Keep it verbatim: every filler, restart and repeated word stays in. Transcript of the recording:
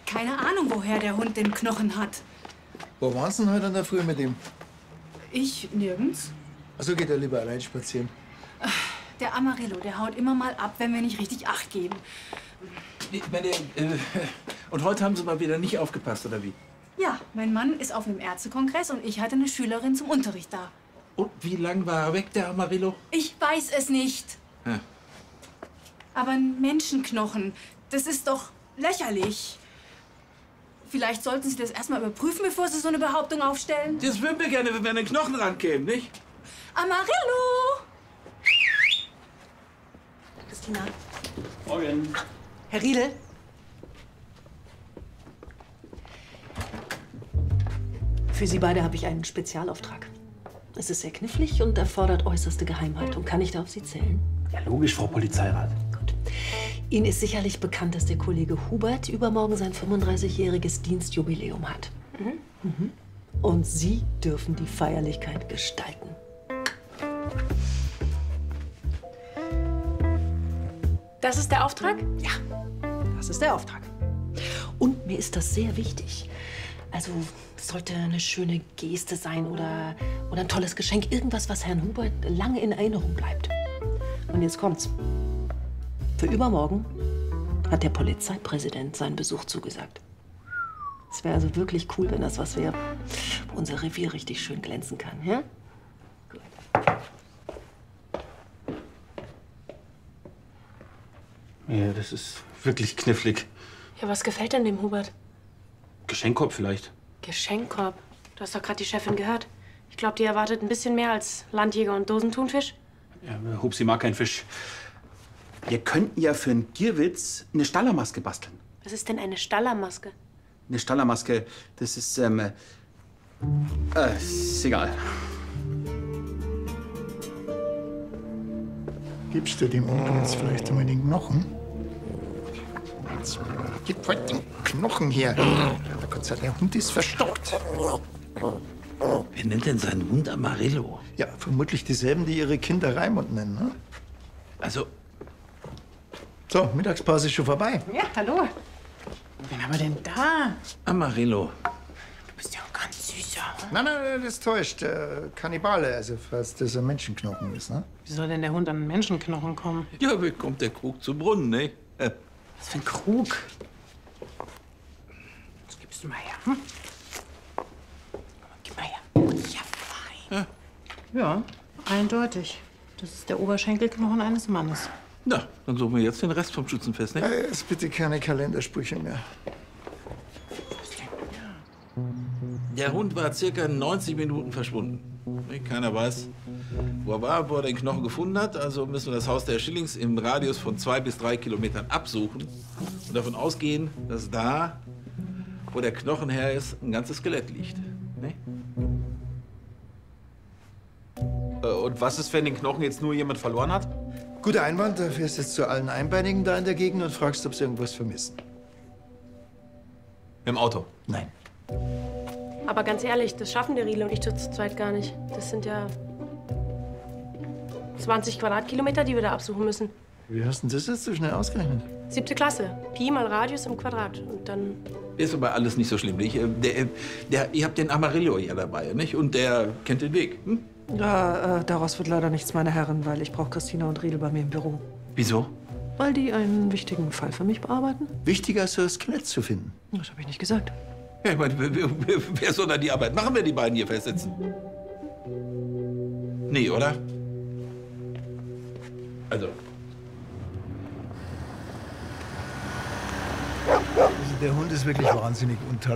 keine Ahnung, woher der Hund den Knochen hat. Wo waren Sie denn heute in der Früh mit ihm? Ich nirgends. Also geht er lieber allein spazieren. Der Amarillo, der haut immer mal ab, wenn wir nicht richtig Acht geben. Ich meine, äh, und heute haben Sie mal wieder nicht aufgepasst, oder wie? Ja, mein Mann ist auf einem Ärztekongress und ich hatte eine Schülerin zum Unterricht da. Und wie lang war er weg, der Amarillo? Ich weiß es nicht. Ja. Aber ein Menschenknochen, das ist doch lächerlich. Vielleicht sollten Sie das erstmal überprüfen, bevor Sie so eine Behauptung aufstellen. Das würden wir gerne, wenn wir an den Knochen rankämen, nicht? Amarillo! Christina. Morgen. Herr Riedel? Für Sie beide habe ich einen Spezialauftrag. Es ist sehr knifflig und erfordert äußerste Geheimhaltung. Kann ich da auf Sie zählen? Ja, logisch, Frau Polizeirat. Gut. Ihnen ist sicherlich bekannt, dass der Kollege Hubert übermorgen sein fünfunddreißigjähriges Dienstjubiläum hat. Mhm. Mhm. Und Sie dürfen die Feierlichkeit gestalten. Das ist der Auftrag? Ja, das ist der Auftrag. Und mir ist das sehr wichtig. Also, es sollte eine schöne Geste sein oder, oder ein tolles Geschenk. Irgendwas, was Herrn Hubert lange in Erinnerung bleibt. Und jetzt kommt's. Für übermorgen hat der Polizeipräsident seinen Besuch zugesagt. Es wäre also wirklich cool, wenn das was wäre, wo unser Revier richtig schön glänzen kann, ja? Gut. Ja, das ist wirklich knifflig. Ja, was gefällt denn dem Hubert? Geschenkkorb vielleicht. Geschenkkorb. Du hast doch gerade die Chefin gehört. Ich glaube, die erwartet ein bisschen mehr als Landjäger und Dosentunfisch. Ja, Hupsi mag keinen Fisch. Wir könnten ja für einen Gierwitz eine Stallermaske basteln. Was ist denn eine Stallermaske? Eine Stallermaske, das ist, ähm, äh, ist egal. Gibst du dem Onkel jetzt vielleicht einmal den Knochen? Jetzt gib halt den Knochen her. Gott sei Dank, der Hund ist verstockt. Wer nennt denn seinen Hund Amarillo? Ja, vermutlich dieselben, die ihre Kinder Raimund nennen, ne? Also, So, Mittagspause ist schon vorbei. Ja, hallo. Wen haben wir denn da? Amarillo. Du bist ja auch ganz süßer. Nein, nein, nein, das täuscht. Äh, Kannibale, also falls das ein Menschenknochen ist, ne? Wie soll denn der Hund an einen Menschenknochen kommen? Ja, wie kommt der Krug zum Brunnen, ne? Äh, Was für ein Krug. Das gibst du mal her. Hm? Gib mal her. Ja, fein. Ja. ja, eindeutig. Das ist der Oberschenkelknochen eines Mannes. Na, dann suchen wir jetzt den Rest vom Schützenfest, ne? Äh, Jetzt bitte keine Kalendersprüche mehr. Der Hund war circa neunzig Minuten verschwunden. Keiner weiß, wo er war, wo er den Knochen gefunden hat. Also müssen wir das Haus der Schillings im Radius von zwei bis drei Kilometern absuchen und davon ausgehen, dass da, wo der Knochen her ist, ein ganzes Skelett liegt. Ne? Und was ist, wenn den Knochen jetzt nur jemand verloren hat? Guter Einwand, da fährst jetzt zu allen Einbeinigen da in der Gegend und fragst, ob sie irgendwas vermissen. Im Auto. Nein. Aber ganz ehrlich, das schaffen der Riedel und ich zu zweit gar nicht. Das sind ja zwanzig Quadratkilometer, die wir da absuchen müssen. Wie hast denn das jetzt so schnell ausgerechnet? Siebte Klasse. Pi mal Radius im Quadrat. Und dann... Ist aber alles nicht so schlimm, nicht? Äh, Der, äh, der, ihr habt den Amarillo ja dabei, nicht? Und der kennt den Weg. Hm? Ja, äh, daraus wird leider nichts, meine Herren, weil ich brauche Christina und Riedel bei mir im Büro. Wieso? Weil die einen wichtigen Fall für mich bearbeiten. Wichtiger ist, das Skelett zu finden. Das habe ich nicht gesagt. Ja, ich meine, wer, wer, wer soll dann die Arbeit machen, wenn die beiden hier festsitzen? Nee, oder? Also. Also der Hund ist wirklich wahnsinnig untoll.